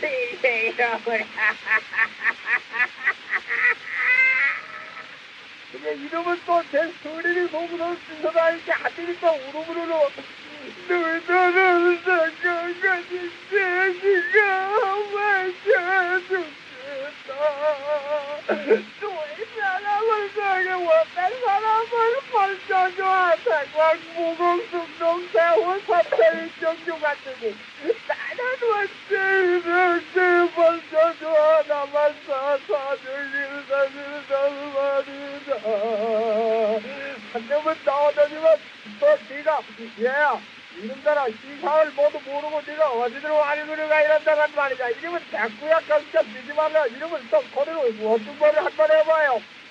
이름을. 근데 이름은 또 제 소리를 보고서 쓰서다 이렇게 하니까 울음으로 너는 생각하니 내가 맞아주겠다. 너의 사람을 가게 원한 사람을 벌쳐줘. 태광 무공숙동 세월 사태의 정주 같으니 나는 원죄를 벌쳐줘. 남아서 사는 일사는 말이다. 한 놈은 나오더니만 또 네가 이름 따라 시상을 모두 모르고 네가 어디로 와리그르가 이런다간 말이야. 이름은 대꾸야 깜짝 뛰지 말라. 이름은 또 코드로 어떤 말을 한 번 해봐요.